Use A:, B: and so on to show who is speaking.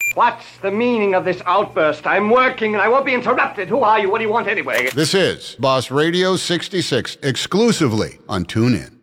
A: What's the meaning of this outburst? I'm working and I won't be interrupted. Who are you? What do you want anyway?
B: This is Boss Radio 66, exclusively on TuneIn.